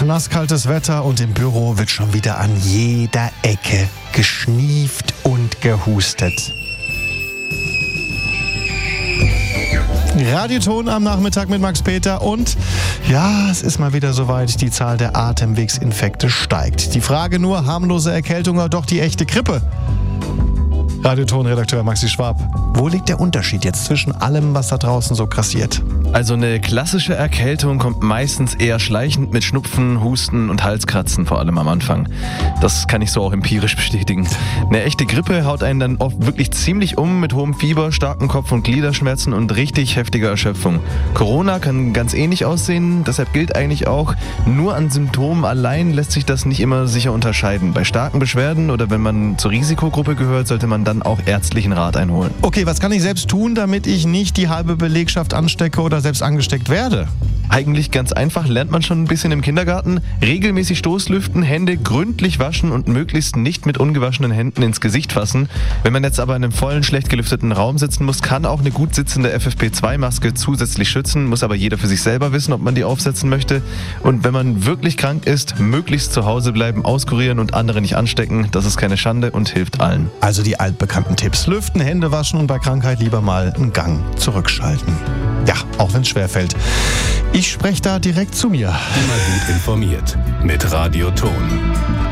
nasskaltes Wetter und im Büro wird schon wieder an jeder Ecke geschnieft und gehustet. Radioton am Nachmittag mit Max Peter und ja, es ist mal wieder soweit, die Zahl der Atemwegsinfekte steigt. Die Frage nur, harmlose Erkältung oder doch die echte Grippe? Radioton-Redakteur Maxi Schwab, wo liegt der Unterschied jetzt zwischen allem, was da draußen so grassiert? Also eine klassische Erkältung kommt meistens eher schleichend mit Schnupfen, Husten und Halskratzen, vor allem am Anfang. Das kann ich so auch empirisch bestätigen. Eine echte Grippe haut einen dann oft wirklich ziemlich mit hohem Fieber, starken Kopf- und Gliederschmerzen und richtig heftiger Erschöpfung. Corona kann ganz ähnlich aussehen, deshalb gilt eigentlich auch, nur an Symptomen allein lässt sich das nicht immer sicher unterscheiden. Bei starken Beschwerden oder wenn man zur Risikogruppe gehört, sollte man dann auch ärztlichen Rat einholen. Okay, was kann ich selbst tun, damit ich nicht die halbe Belegschaft anstecke oder selbst angesteckt werde? Eigentlich ganz einfach, lernt man schon ein bisschen im Kindergarten. Regelmäßig Stoßlüften, Hände gründlich waschen und möglichst nicht mit ungewaschenen Händen ins Gesicht fassen. Wenn man jetzt aber in einem vollen, schlecht gelüfteten Raum sitzen muss, kann auch eine gut sitzende FFP2-Maske zusätzlich schützen, muss aber jeder für sich selber wissen, ob man die aufsetzen möchte. Und wenn man wirklich krank ist, möglichst zu Hause bleiben, auskurieren und andere nicht anstecken. Das ist keine Schande und hilft allen. Also die altbekannten Tipps. Lüften, Hände waschen und bei Krankheit lieber mal einen Gang zurückschalten. Ja, auch wenn es schwerfällt. Ich spreche da direkt zu mir. Immer gut informiert mit Radioton.